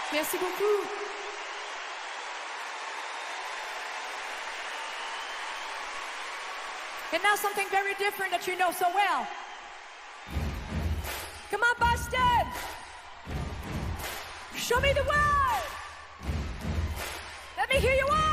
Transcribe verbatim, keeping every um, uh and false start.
Merci beaucoup. And now something very different that you know so well. Come on, Boston! Show me the world! Let me hear you all!